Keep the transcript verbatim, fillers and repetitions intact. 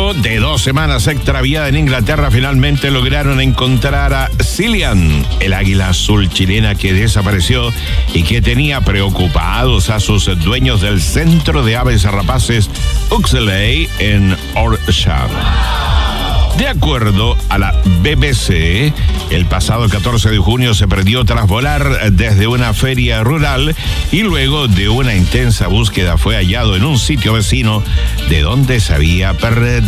Luego de dos semanas extraviada en Inglaterra, finalmente lograron encontrar a Cillian, el águila azul chilena que desapareció y que tenía preocupados a sus dueños del centro de aves rapaces Uxley en Ayrshire. De acuerdo a la B B C, el pasado catorce de junio se perdió tras volar desde una feria rural y luego de una intensa búsqueda fue hallado en un sitio vecino de donde se había perdido.